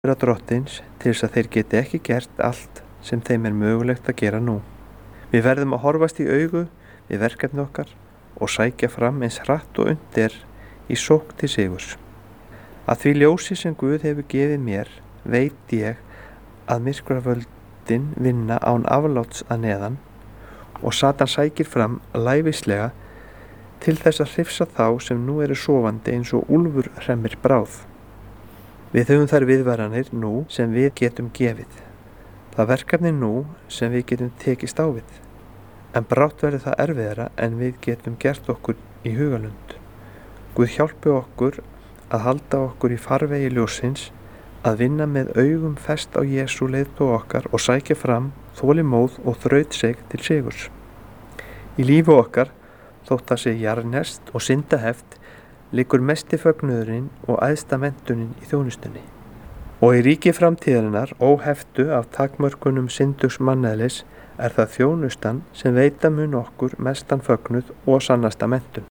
vera drottins til þess að þeir geti ekki gert allt sem þeim mögulegt að gera nú. Við verðum að horfast í augu við verkefni okkar og sækja fram eins hratt og unnt í sókn til sigurs. Að því ljósi sem Guð hefur gefið mér veit ég að myrkravöldin vinna án afláts að neðan og Satan sækir fram lævíslega til þess að hrifsa þá sem nú eru sofandi eins og úlfur hremmir bráð. Við höfum þær viðvaranir nú sem við getum gefið. Það verkefni nú sem við getum tekist á við. En brátt verður það erfiðara en við getum gert okkur í hugalund. Guð hjálpi okkur að halda okkur í farvegi ljóssins, að vinna með augum fest á Jesú leiðtoga okkar og sækja fram þolinmóð og þrautseig til sigurs. Í lífi okkar, þótt það sé jarðnest og syndaheft, liggur mesti fögnuðurinn og æðsta menntunin í þjónustunni. Og í ríki framtíðarinnar, óheftu af takmörkunum syndugs manneðlis, það þjónustan sem veita mun okkur mestan fögnuð og sannasta menntun.